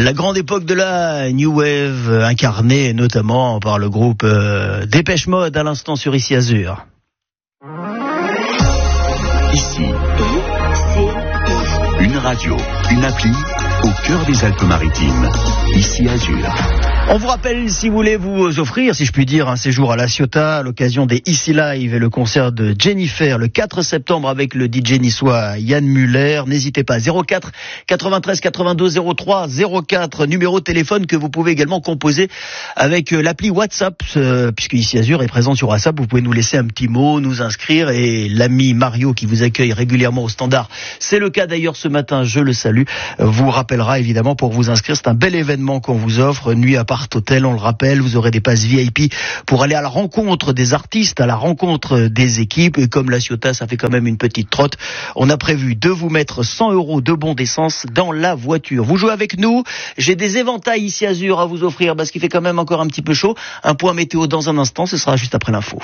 La grande époque de la New Wave, incarnée notamment par le groupe Dépêche Mode, à l'instant sur Ici Azur. Ici, une radio, une appli au cœur des Alpes-Maritimes. Ici Azur. On vous rappelle, si vous voulez vous offrir, si je puis dire, un séjour à La Ciotat à l'occasion des Ici Live et le concert de Jennifer le 4 septembre avec le DJ niçois Yann Muller. N'hésitez pas, 04 93 82 03 04, numéro de téléphone que vous pouvez également composer avec l'appli WhatsApp, puisque Ici Azur est présent sur WhatsApp. Vous pouvez nous laisser un petit mot, nous inscrire, et l'ami Mario qui vous accueille régulièrement au standard, c'est le cas d'ailleurs ce matin, je le salue, vous rappellera évidemment pour vous inscrire. C'est un bel événement qu'on vous offre, nuit à Hôtel, on le rappelle, vous aurez des passes VIP pour aller à la rencontre des artistes, à la rencontre des équipes, et comme La Ciotat, ça fait quand même une petite trotte, on a prévu de vous mettre 100 € de bons d'essence dans la voiture. Vous jouez avec nous, j'ai des éventails Ici Azur à vous offrir, parce qu'il fait quand même encore un petit peu chaud. Un point météo dans un instant, ce sera juste après l'info.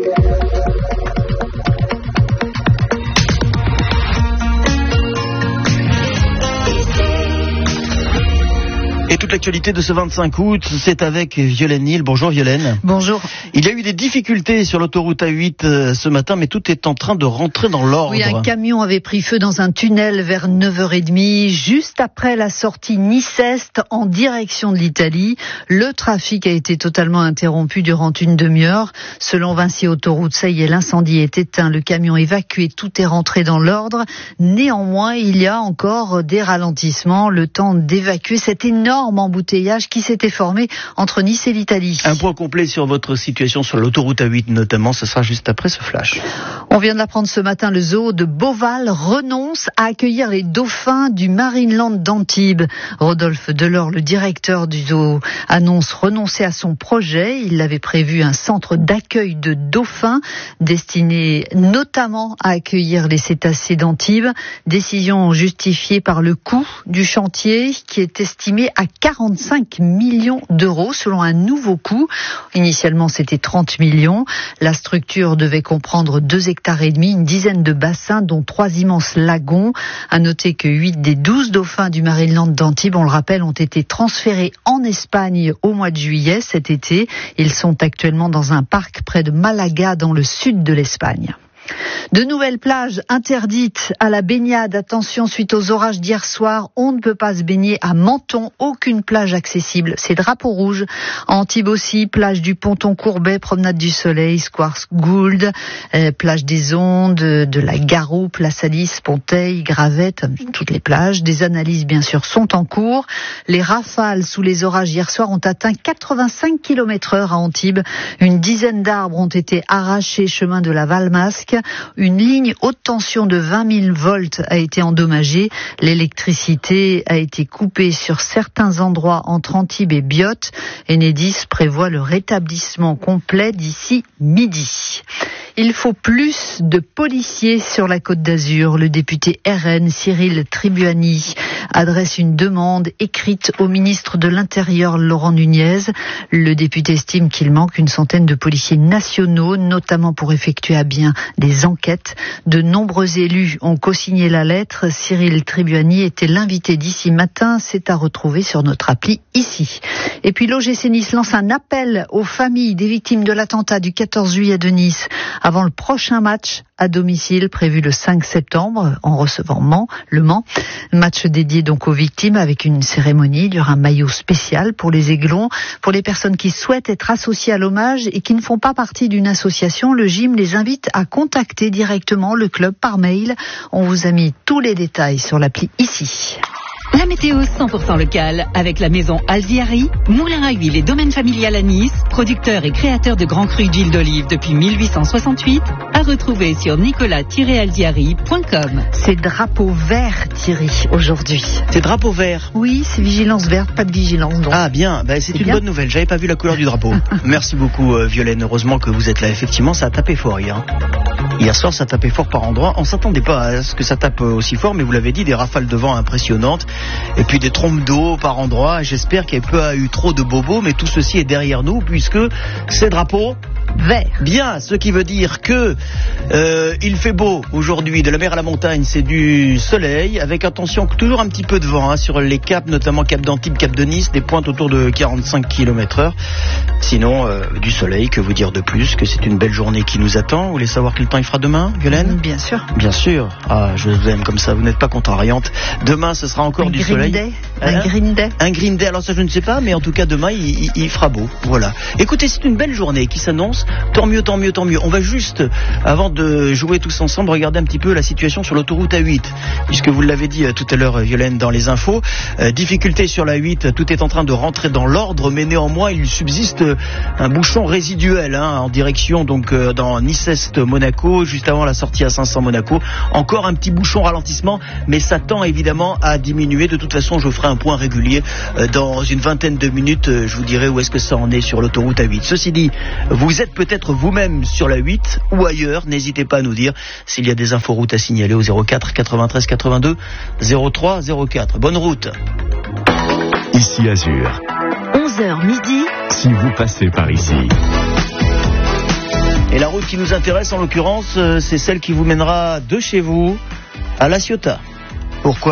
Et toute l'actualité de ce 25 août, c'est avec Violaine Nil. Bonjour Violaine. Bonjour. Il y a eu des difficultés sur l'autoroute A8 ce matin, mais tout est en train de rentrer dans l'ordre. Oui, un camion avait pris feu dans un tunnel vers 9h30, juste après la sortie Nice-Est en direction de l'Italie. Le trafic a été totalement interrompu durant une demi-heure. Selon Vinci Autoroute, ça y est, l'incendie est éteint, le camion évacué, tout est rentré dans l'ordre. Néanmoins, il y a encore des ralentissements, le temps d'évacuer cet énorme embouteillage qui s'était formé entre Nice et l'Italie. Un point complet sur votre situation sur l'autoroute A8 notamment, ce sera juste après ce flash. On vient de l'apprendre ce matin, le zoo de Beauval renonce à accueillir les dauphins du Marineland d'Antibes. Rodolphe Delors, le directeur du zoo, annonce renoncer à son projet. Il avait prévu un centre d'accueil de dauphins destiné notamment à accueillir les cétacés d'Antibes. Décision justifiée par le coût du chantier qui est estimé à 45 millions d'euros selon un nouveau coût. Initialement, c'était 30 millions. La structure devait comprendre 2,5 hectares, une dizaine de bassins, dont 3 immenses lagons. À noter que 8 des 12 dauphins du Marineland d'Antibes, on le rappelle, ont été transférés en Espagne au mois de juillet cet été. Ils sont actuellement dans un parc près de Malaga, dans le sud de l'Espagne. De nouvelles plages interdites à la baignade. Attention, suite aux orages d'hier soir, on ne peut pas se baigner à Menton. Aucune plage accessible. C'est drapeau rouge. Antibes aussi, plage du Ponton Courbet, promenade du Soleil, Square Gould, plage des Ondes, de la Garou, Place Alice, Ponteil, Gravette, toutes les plages. Des analyses, bien sûr, sont en cours. Les rafales sous les orages hier soir ont atteint 85 km/h à Antibes. Une dizaine d'arbres ont été arrachés chemin de la Valmasque. Une ligne haute tension de 20 000 volts a été endommagée. L'électricité a été coupée sur certains endroits entre Antibes et Biot. Enedis prévoit le rétablissement complet d'ici midi. Il faut plus de policiers sur la Côte d'Azur. Le député RN Cyril Tribuani adresse une demande écrite au ministre de l'Intérieur Laurent Nunez. Le député estime qu'il manque une centaine de policiers nationaux, notamment pour effectuer à bien des enquêtes. De nombreux élus ont co-signé la lettre. Cyril Tribuani était l'invité d'ici matin. C'est à retrouver sur notre appli ici. Et puis l'OGC Nice lance un appel aux familles des victimes de l'attentat du 14 juillet de Nice avant le prochain match à domicile prévu le 5 septembre en recevant Le Mans. Match dédié donc aux victimes avec une cérémonie. Il y aura un maillot spécial pour les Aiglons. Pour les personnes qui souhaitent être associées à l'hommage et qui ne font pas partie d'une association, le gym les invite à contacter directement le club par mail. On vous a mis tous les détails sur l'appli ici. La météo 100% locale avec la maison Alziari, moulin à huile et domaine familial à Nice, producteur et créateur de grands crus d'huile d'olive depuis 1868, à retrouver sur nicolas-alziari.com. C'est drapeau vert, Thierry, aujourd'hui. C'est drapeau vert? Oui, c'est vigilance verte, pas de vigilance. Donc. Ah bien, c'est une bonne nouvelle. J'avais pas vu la couleur du drapeau. Merci beaucoup Violaine, heureusement que vous êtes là. Effectivement, ça a tapé fort hier. Hier soir, ça tapait fort par endroits. On s'attendait pas à ce que ça tape aussi fort, mais vous l'avez dit, des rafales de vent impressionnantes et puis des trompes d'eau par endroits. J'espère qu'il n'y a pas eu trop de bobos, mais tout ceci est derrière nous puisque ces drapeaux vert. Bien, ce qui veut dire que il fait beau aujourd'hui, de la mer à la montagne, c'est du soleil, avec attention toujours un petit peu de vent sur les caps, notamment Cap d'Antibes, Cap de Nice, des pointes autour de 45 km/h. Sinon, du soleil, que vous dire de plus, que c'est une belle journée qui nous attend. Vous voulez savoir quel temps il fera demain, Violaine ? Bien sûr. Bien sûr. Ah, je vous aime comme ça, vous n'êtes pas contrariante. Demain, ce sera encore du soleil. Un green day. Un green day, alors ça je ne sais pas, mais en tout cas demain il fera beau. Voilà. Écoutez, c'est une belle journée qui s'annonce. Tant mieux, tant mieux, tant mieux. On va juste, avant de jouer tous ensemble, regarder un petit peu la situation sur l'autoroute A8. Puisque vous l'avez dit tout à l'heure, Violaine, dans les infos. Difficulté sur la 8, tout est en train de rentrer dans l'ordre, mais néanmoins il subsiste un bouchon résiduel en direction donc dans Nice-Est Monaco, juste avant la sortie à 500 Monaco. Encore un petit bouchon ralentissement, mais ça tend évidemment à diminuer. De toute façon, je ferai un point régulier dans une vingtaine de minutes. Je vous dirai où est-ce que ça en est sur l'autoroute A8. Ceci dit, vous êtes peut-être vous-même sur la 8 ou ailleurs. N'hésitez pas à nous dire s'il y a des inforoutes à signaler au 04 93 82 03 04. Bonne route. Ici Azur. 11h midi. Si vous passez par ici. Et la route qui nous intéresse en l'occurrence, c'est celle qui vous mènera de chez vous à La Ciotat. Pourquoi ?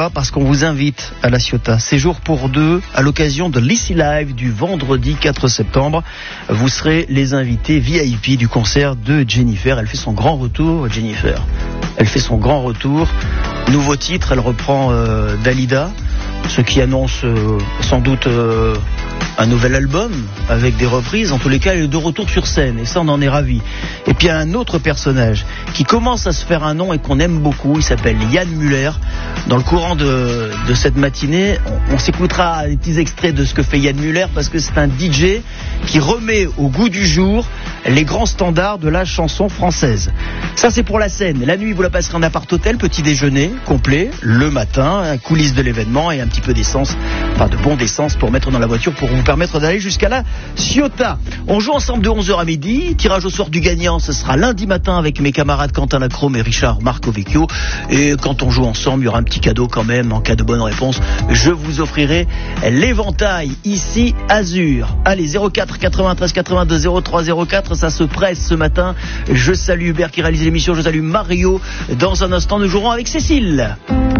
Parce qu'on vous invite à La Ciotat. Séjour pour deux à l'occasion de l'Easy Live du vendredi 4 septembre. Vous serez les invités VIP du concert de Jennifer. Elle fait son grand retour, Jennifer. Elle fait son grand retour. Nouveau titre, elle reprend Dalida. Ce qui annonce sans doute un nouvel album avec des reprises. En tous les cas, elle est de retour sur scène et ça, on en est ravis. Et puis il y a un autre personnage qui commence à se faire un nom et qu'on aime beaucoup. Il s'appelle Yann Muller. Dans le courant de cette matinée, on s'écoutera des petits extraits de ce que fait Yann Muller parce que c'est un DJ qui remet au goût du jour les grands standards de la chanson française. Ça, c'est pour la scène. La nuit, vous la passerez en appart-hôtel, petit déjeuner complet, le matin, coulisses de l'événement et un petit peu d'essence, enfin de bon d'essence pour mettre dans la voiture pour vous permettre d'aller jusqu'à la Ciotat. On joue ensemble de 11h à midi. Tirage au sort du gagnant, ce sera lundi matin avec mes camarades Quentin Lacrome et Richard Marcovecchio. Et quand on joue ensemble, il y aura un petit cadeau quand même en cas de bonne réponse. Je vous offrirai l'éventail ici Azur. Allez, 04 93 82 03 04, ça se presse ce matin. Je salue Hubert qui réalise l'émission, je salue Mario. Dans un instant, nous jouerons avec Cécile.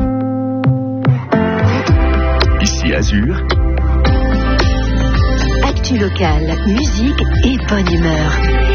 Ici Azur. Actu locale, musique et bonne humeur.